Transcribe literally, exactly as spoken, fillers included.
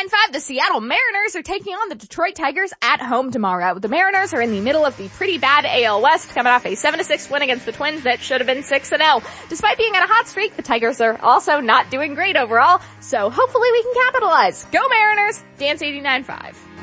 eighty-nine five, the Seattle Mariners are taking on the Detroit Tigers at home tomorrow. The Mariners are in the middle of the pretty bad A L West, coming off a seven to six win against the Twins that should have been six and oh. Despite being on a hot streak, the Tigers are also not doing great overall, so hopefully we can capitalize. Go Mariners! Dance eighty-nine five.